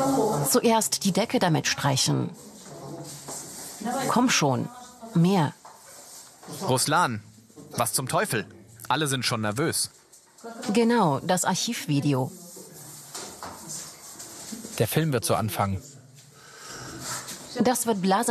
Zuerst die Decke damit streichen. Komm schon, mehr. Ruslan, was zum Teufel? Alle sind schon nervös. Genau, das Archivvideo. Der Film wird so anfangen. Das wird Blasen